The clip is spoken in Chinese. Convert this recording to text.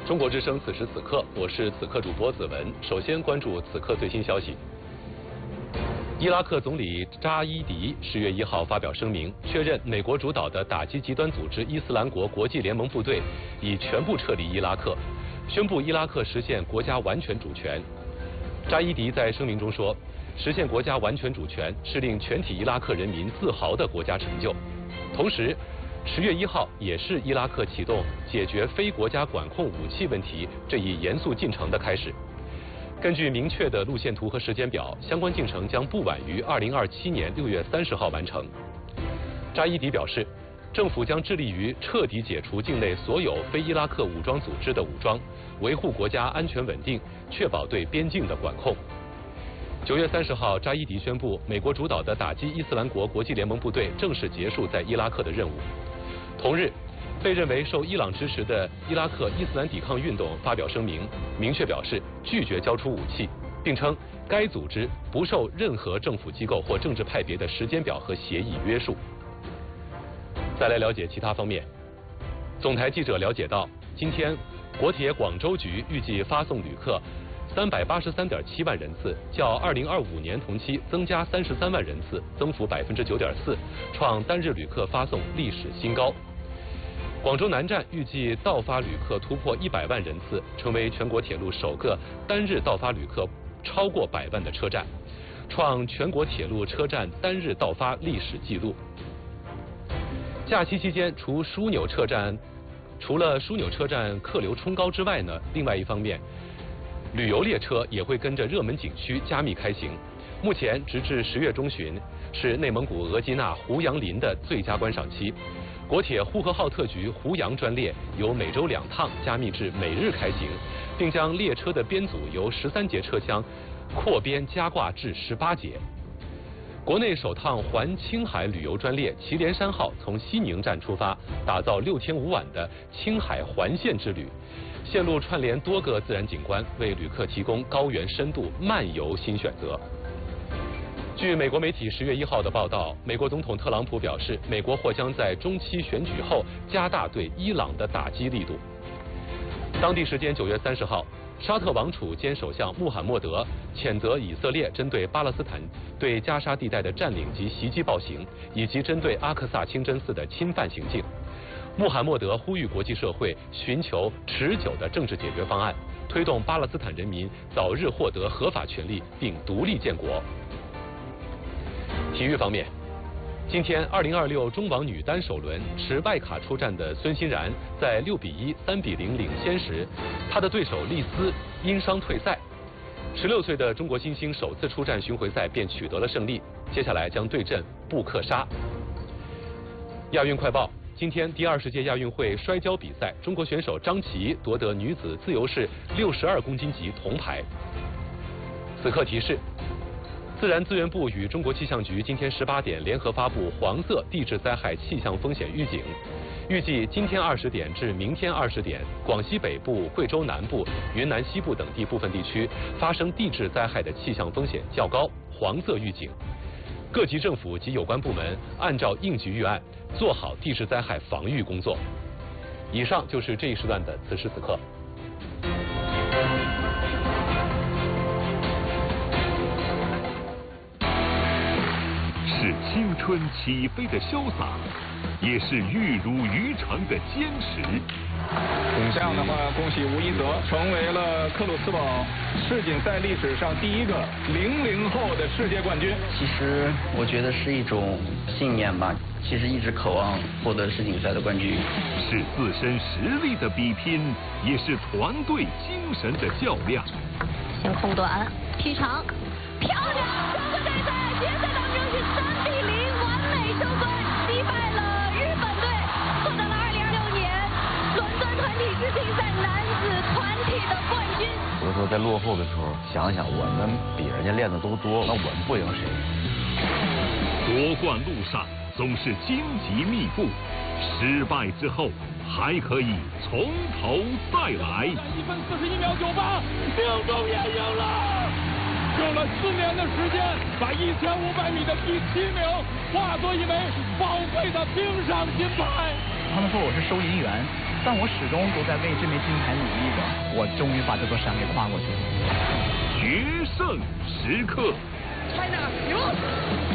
中国之声此时此刻，我是此刻主播子文。首先关注此刻最新消息。伊拉克总理扎伊迪10月1号发表声明，确认美国主导的打击极端组织伊斯兰国国际联盟部队已全部撤离伊拉克，宣布伊拉克实现国家完全主权。扎伊迪在声明中说，实现国家完全主权是令全体伊拉克人民自豪的国家成就。同时，10月1号也是伊拉克启动解决非国家管控武器问题这一严肃进程的开始。根据明确的路线图和时间表，相关进程将不晚于2027年6月30号完成。扎伊迪表示，政府将致力于彻底解除境内所有非伊拉克武装组织的武装，维护国家安全稳定，确保对边境的管控。9月30号，扎伊迪宣布，美国主导的打击伊斯兰国国际联盟部队正式结束在伊拉克的任务。同日，被认为受伊朗支持的伊拉克伊斯兰抵抗运动发表声明，明确表示拒绝交出武器，并称该组织不受任何政府机构或政治派别的时间表和协议约束。再来了解其他方面，总台记者了解到，今天国铁广州局预计发送旅客383.7万人次，较2025年同期增加33万人次，增幅9.4%，创单日旅客发送历史新高。广州南站预计到发旅客突破100万人次，成为全国铁路首个单日到发旅客超过100万的车站，创全国铁路车站单日到发历史纪录。假期期间，除了枢纽车站客流冲高之外呢，另外一方面，旅游列车也会跟着热门景区加密开行。目前直至10月中旬，是内蒙古额济纳胡杨林的最佳观赏期。国铁呼和浩特局胡杨专列由每周2趟加密至每日开行，并将列车的编组由13节车厢扩编加挂至18节。国内首趟环青海旅游专列祁连山号从西宁站出发，打造6天5晚的青海环线之旅，线路串联多个自然景观，为旅客提供高原深度漫游新选择。据美国媒体10月1号的报道，美国总统特朗普表示，美国或将在中期选举后加大对伊朗的打击力度。当地时间9月30号，沙特王储兼首相穆罕默德谴责以色列针对巴勒斯坦对加沙地带的占领及袭击暴行，以及针对阿克萨清真寺的侵犯行径。穆罕默德呼吁国际社会寻求持久的政治解决方案，推动巴勒斯坦人民早日获得合法权利并独立建国。体育方面，今天2026中网女单首轮持外卡出战的孙欣然在6-1、3-0领先时，她的对手丽丝因伤退赛。16岁的中国新星首次出战巡回赛便取得了胜利，接下来将对阵布克沙。亚运快报，今天第20届亚运会摔跤比赛，中国选手张琪夺得女子自由式62公斤级铜牌。此刻提示，自然资源部与中国气象局今天18点联合发布黄色地质灾害气象风险预警，预计今天20点至明天20点，广西北部、贵州南部、云南西部等地部分地区发生地质灾害的气象风险较高，黄色预警。各级政府及有关部门按照应急预案，做好地质灾害防御工作。以上就是这一时段的此时此刻。 是青春起飞的潇洒，也是玉汝于成的坚持。 这样的话，恭喜吴一泽成为了克鲁斯堡世锦赛历史上第一个00后的世界冠军。 其实我觉得是一种信念吧，其实一直渴望获得世锦赛的冠军。 是自身实力的比拼，也是团队精神的较量。 先空短劈长，漂亮！整个赛决赛当中是3-0完美收官，击败了日本队，获得了2026年伦敦团体世锦赛男子团体的冠军。 有的时候在落后的时候，想想我们比人家练的都多，那我们不赢谁？ 夺冠路上总是荆棘密布，失败之后还可以从头再来。 1分41秒98，命中也赢了。用了4年的时间，把1500米的第7名化作一枚宝贵的冰上金牌。 他们说我是收银员，但我始终都在为这枚金牌努力的。 我终于把这座山给跨过去了。 决胜时刻。 China 赢了。